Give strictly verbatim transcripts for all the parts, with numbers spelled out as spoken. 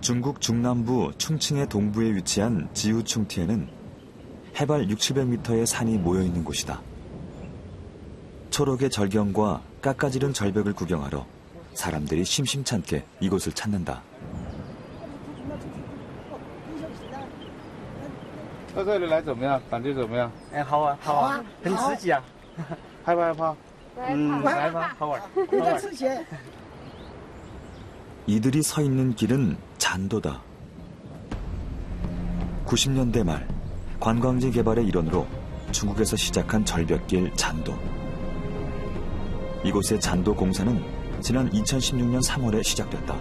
중국 중남부 충칭의 동부에 위치한 지우충티에는 해발 육천칠백 미터의 산이 모여있는 곳이다. 초록의 절경과 깎아지른 절벽을 구경하러 사람들이 심심찮게 이곳을 찾는다. 到这里来怎么样？感觉怎么样？ 哎，好玩，好玩，很刺激啊！ 害不害怕？ 嗯，害怕，好玩，好玩。 이들이 서 있는 길은 잔도다. 구십 년대 말 관광지 개발의 일원으로 중국에서 시작한 절벽길 잔도. 이곳의 잔도 공사는 지난 이천십육 년 삼월에 시작됐다.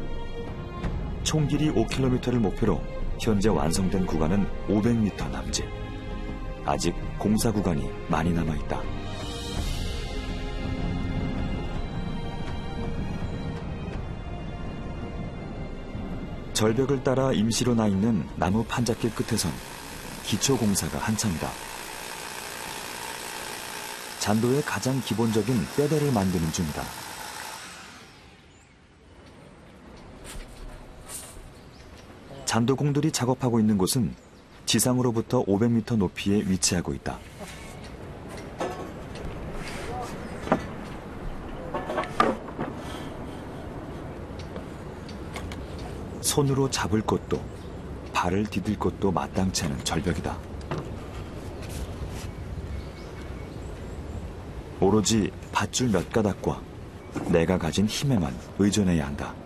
총 길이 오 킬로미터를 목표로 현재 완성된 구간은 오백 미터 남짓. 아직 공사 구간이 많이 남아있다. 절벽을 따라 임시로 나 있는 나무 판잣길 끝에선 기초 공사가 한창이다. 잔도의 가장 기본적인 뼈대를 만드는 중이다. 잔도공들이 작업하고 있는 곳은 지상으로부터 오백 미터 높이에 위치하고 있다. 손으로 잡을 것도 발을 디딜 것도 마땅치 않은 절벽이다. 오로지 밧줄 몇 가닥과 내가 가진 힘에만 의존해야 한다.